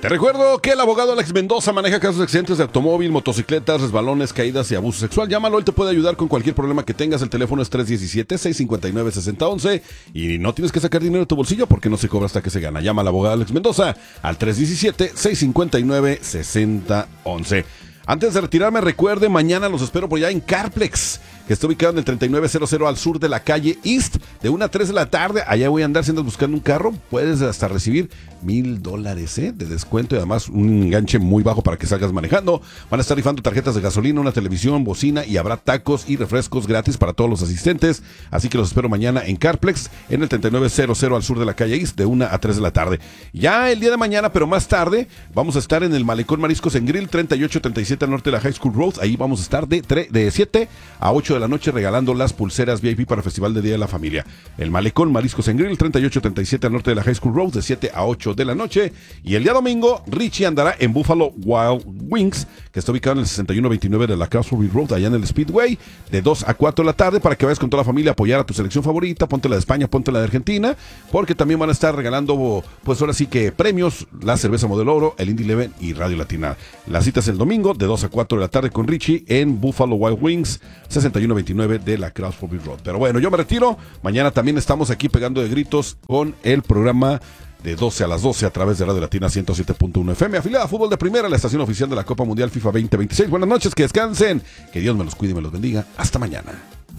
Te recuerdo que el abogado Alex Mendoza maneja casos de accidentes de automóvil, motocicletas, resbalones, caídas y abuso sexual. Llámalo, él te puede ayudar con cualquier problema que tengas. El teléfono es 317-659-6011 y no tienes que sacar dinero de tu bolsillo porque no se cobra hasta que se gana. Llama al abogado Alex Mendoza al 317-659-6011. Antes de retirarme, recuerde, mañana los espero por allá en Carplex, que está ubicado en el 3900 al sur de la calle East, de 1 a 3 de la tarde. Allá voy a andar si andas buscando un carro. Puedes hasta recibir $1,000 de descuento y además un enganche muy bajo para que salgas manejando. Van a estar rifando tarjetas de gasolina, una televisión, bocina y habrá tacos y refrescos gratis para todos los asistentes. Así que los espero mañana en Carplex, en el 3900 al sur de la calle East, de 1 a 3 de la tarde. Ya el día de mañana, pero más tarde, vamos a estar en el Malecón Mariscos en Grill, 3837 al norte de la High School Road. Ahí vamos a estar de 7 a 8 de la noche regalando las pulseras VIP para el Festival de Día de la Familia. El Malecón Mariscos en Grill, 3837 al norte de la High School Road, de 7 a 8 de la noche. Y el día domingo, Richie andará en Buffalo Wild Wings, que está ubicado en el 6129 de la Castleberry Road, allá en el Speedway, de 2 a 4 de la tarde, para que vayas con toda la familia a apoyar a tu selección favorita. Ponte la de España, ponte la de Argentina, porque también van a estar regalando, pues ahora sí que premios, la cerveza Modelo Oro, el Indy Leven y Radio Latina. La cita es el domingo, de 2 a 4 de la tarde con Richie en Buffalo Wild Wings, 6129 de la Castleberry Road. Pero bueno, yo me retiro. Mañana también estamos aquí pegando de gritos con el programa de 12 a las 12 a través de Radio Latina 107.1 FM, afiliada a Fútbol de Primera, la estación oficial de la Copa Mundial FIFA 2026. Buenas noches, que descansen, que Dios me los cuide y me los bendiga. Hasta mañana.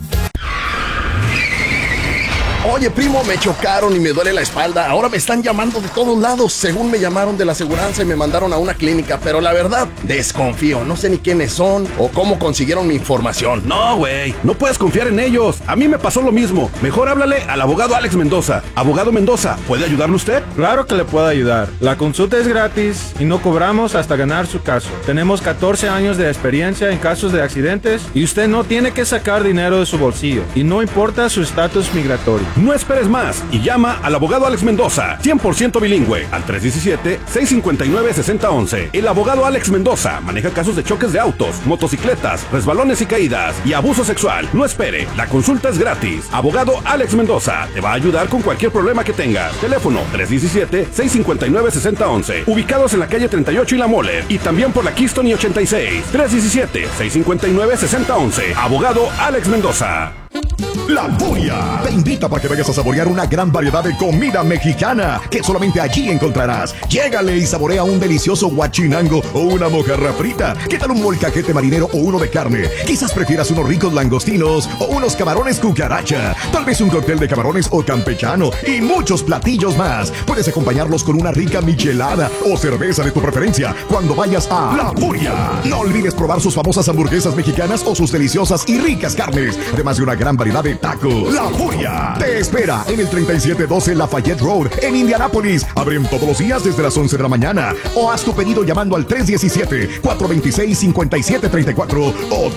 Oye, primo, me chocaron y me duele la espalda. Ahora me están llamando de todos lados. Según me llamaron de la aseguranza y me mandaron a una clínica, pero la verdad, desconfío. No sé ni quiénes son o cómo consiguieron mi información. No, güey, no puedes confiar en ellos. A mí me pasó lo mismo. Mejor háblale al abogado Alex Mendoza. Abogado Mendoza, ¿puede ayudarle usted? Claro que le puedo ayudar. La consulta es gratis y no cobramos hasta ganar su caso. Tenemos 14 años de experiencia en casos de accidentes y usted no tiene que sacar dinero de su bolsillo. Y no importa su estatus migratorio. No esperes más y llama al abogado Alex Mendoza, 100% bilingüe, al 317-659-6011. El abogado Alex Mendoza maneja casos de choques de autos, motocicletas, resbalones y caídas y abuso sexual. No espere, la consulta es gratis. Abogado Alex Mendoza te va a ayudar con cualquier problema que tengas. Teléfono 317-659-6011. Ubicados en la calle 38 y La Mole, y también por la Keystone y 86. 317-659-6011. Abogado Alex Mendoza. La Furia te invita para que vayas a saborear una gran variedad de comida mexicana que solamente allí encontrarás. Llégale y saborea un delicioso guachinango o una mojarra frita. ¿Qué tal un molcajete marinero o uno de carne? Quizás prefieras unos ricos langostinos o unos camarones cucaracha. Tal vez un cóctel de camarones o campechano y muchos platillos más. Puedes acompañarlos con una rica michelada o cerveza de tu preferencia cuando vayas a La Furia. No olvides probar sus famosas hamburguesas mexicanas o sus deliciosas y ricas carnes, además de una gran variedad de tacos. La Furia te espera en el 3712 Lafayette Road en Indianápolis. Abren todos los días desde las 11 de la mañana. O haz tu pedido llamando al 317-426-5734 o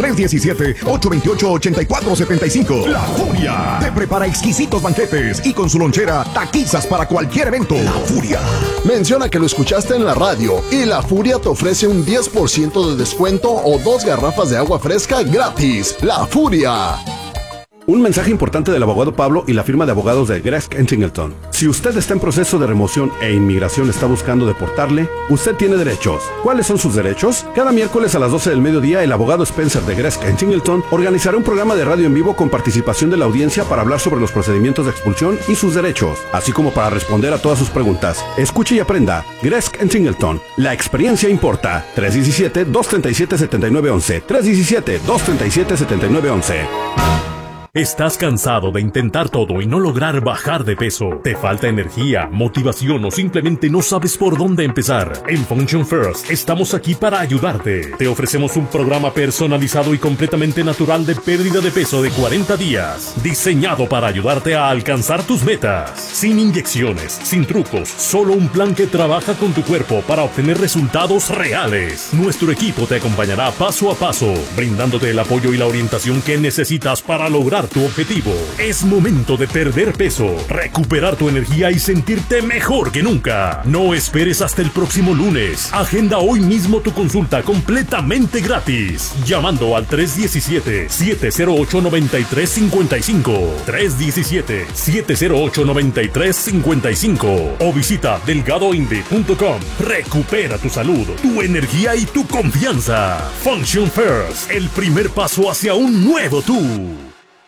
317-828-8475. La Furia te prepara exquisitos banquetes y con su lonchera taquizas para cualquier evento. La Furia. Menciona que lo escuchaste en la radio y La Furia te ofrece un 10% de descuento o 2 garrafas de agua fresca gratis. La Furia. Un mensaje importante del abogado Pablo y la firma de abogados de Gresk & Singleton. Si usted está en proceso de remoción e inmigración está buscando deportarle, usted tiene derechos. ¿Cuáles son sus derechos? Cada miércoles a las 12 del mediodía, el abogado Spencer de Gresk & Singleton organizará un programa de radio en vivo con participación de la audiencia para hablar sobre los procedimientos de expulsión y sus derechos, así como para responder a todas sus preguntas. Escuche y aprenda. Gresk & Singleton. La experiencia importa. 317-237-7911. 317-237-7911. ¿Estás cansado de intentar todo y no lograr bajar de peso? ¿Te falta energía, motivación o simplemente no sabes por dónde empezar? En Function First estamos aquí para ayudarte. Te ofrecemos un programa personalizado y completamente natural de pérdida de peso de 40 días, diseñado para ayudarte a alcanzar tus metas. Sin inyecciones, sin trucos, solo un plan que trabaja con tu cuerpo para obtener resultados reales. Nuestro equipo te acompañará paso a paso, brindándote el apoyo y la orientación que necesitas para lograr lograr tu objetivo. Es momento de perder peso, recuperar tu energía y sentirte mejor que nunca. No esperes hasta el próximo lunes. Agenda hoy mismo tu consulta completamente gratis, llamando al 317-708-9355, 317-708-9355 o visita delgadoinde.com. Recupera tu salud, tu energía y tu confianza. Function First, el primer paso hacia un nuevo tú.